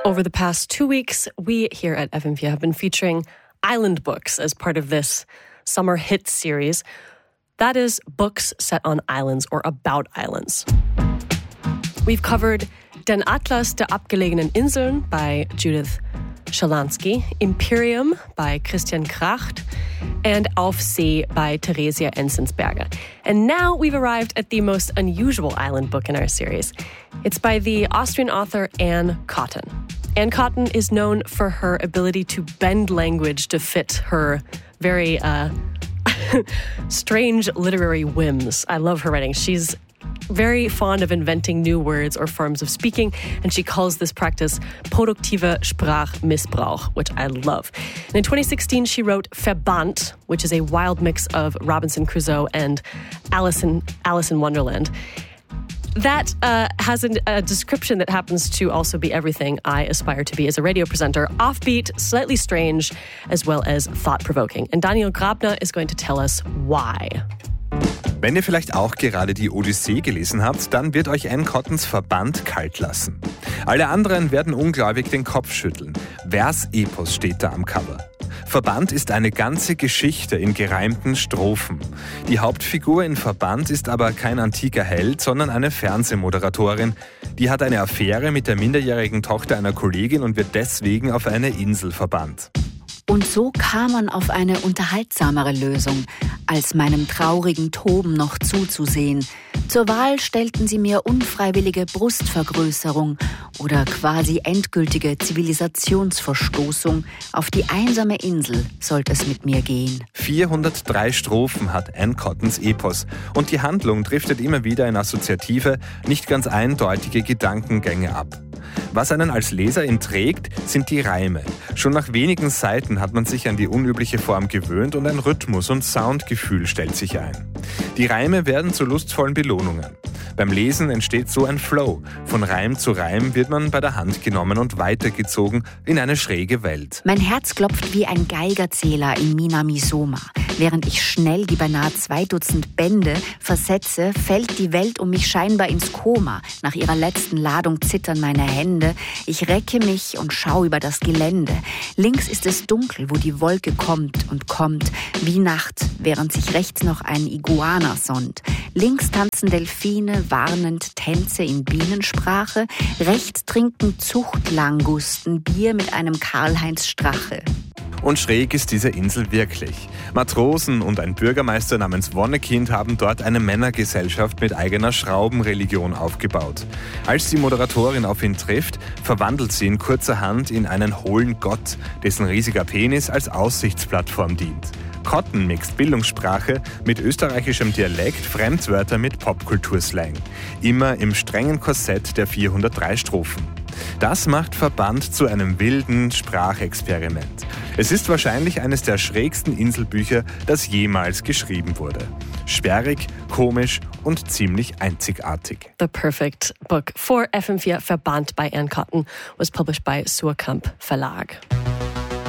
Over the past 2 weeks, we here at FM4 have been featuring island books as part of this summer hit series. That is, books set on islands or about islands. We've covered Den Atlas der abgelegenen Inseln by Judith Shalansky, Imperium by Christian Kracht, and Auf See by Theresia Enzensberger. And now we've arrived at the most unusual island book in our series. It's by the Austrian author Anne Cotton. Anne Cotton is known for her ability to bend language to fit her very strange literary whims. I love her writing. She's very fond of inventing new words or forms of speaking, and she calls this practice produktiver Sprachmissbrauch, which I love. And in 2016, she wrote Verband, which is a wild mix of Robinson Crusoe and Alice in Wonderland. That has a description that happens to also be everything I aspire to be as a radio presenter. Offbeat, slightly strange, as well as thought-provoking. And Daniel Grabner is going to tell us why. Wenn ihr vielleicht auch gerade die Odyssee gelesen habt, dann wird euch Anne Cottons Verband kalt lassen. Alle anderen werden ungläubig den Kopf schütteln. Versepos steht da am Cover. Verband ist eine ganze Geschichte in gereimten Strophen. Die Hauptfigur in Verband ist aber kein antiker Held, sondern eine Fernsehmoderatorin. Die hat eine Affäre mit der minderjährigen Tochter einer Kollegin und wird deswegen auf eine Insel verbannt. Und so kam man auf eine unterhaltsamere Lösung, als meinem traurigen Toben noch zuzusehen. Zur Wahl stellten sie mir unfreiwillige Brustvergrößerung oder quasi endgültige Zivilisationsverstoßung. Auf die einsame Insel sollte es mit mir gehen. 403 Strophen hat Anne Cottons Epos und die Handlung driftet immer wieder in assoziative, nicht ganz eindeutige Gedankengänge ab. Was einen als Leserin trägt, sind die Reime. Schon nach wenigen Seiten hat man sich an die unübliche Form gewöhnt und ein Rhythmus- und Soundgefühl stellt sich ein. Die Reime werden zu lustvollen Belohnungen. Beim Lesen entsteht so ein Flow. Von Reim zu Reim wird man bei der Hand genommen und weitergezogen in eine schräge Welt. Mein Herz klopft wie ein Geigerzähler in Minamisoma. Während ich schnell die beinahe 2 Dutzend Bände versetze, fällt die Welt um mich scheinbar ins Koma. Nach ihrer letzten Ladung zittern meine Hände. Ich recke mich und schaue über das Gelände. Links ist es dunkel, wo die Wolke kommt und kommt, wie Nacht, während sich rechts noch ein Iguana sonnt. Links tanzen Delfine, warnend Tänze in Bienensprache. Rechts trinken Zuchtlangusten Bier mit einem Karl-Heinz Strache. Und schräg ist diese Insel wirklich. Matrosen und ein Bürgermeister namens Wonnekind haben dort eine Männergesellschaft mit eigener Schraubenreligion aufgebaut. Als die Moderatorin auf ihn trifft, verwandelt sie ihn kurzerhand in einen hohlen Gott, dessen riesiger Penis als Aussichtsplattform dient. Cotton mixt Bildungssprache mit österreichischem Dialekt, Fremdwörter mit Popkulturslang. Immer im strengen Korsett der 403 Strophen. Das macht Verband zu einem wilden Sprachexperiment. Es ist wahrscheinlich eines der schrägsten Inselbücher, das jemals geschrieben wurde. Sperrig, komisch und ziemlich einzigartig. The perfect book for FM4 Verband by Anne Cotton was published by Suhrkamp Verlag.